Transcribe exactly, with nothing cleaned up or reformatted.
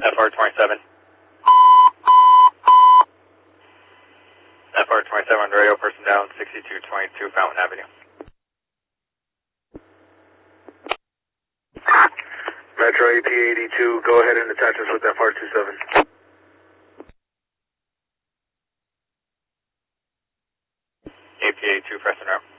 F R twenty-seven. F R twenty-seven on the radio, person down, sixty-two twenty-two Fountain Avenue. Metro A P eighty-two, go ahead and attach us with F R twenty-seven. A P eighty-two, press and route.